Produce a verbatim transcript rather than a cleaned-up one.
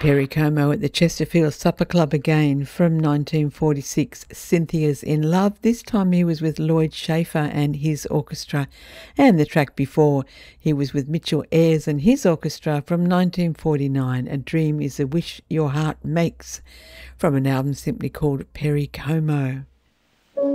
Perry Como at the Chesterfield Supper Club again from nineteen forty-six, Cynthia's in Love. This time he was with Lloyd Schaefer and his orchestra, and the track before he was with Mitchell Ayres and his orchestra from nineteen forty-nine, A Dream is a Wish Your Heart Makes, from an album simply called Perry Como.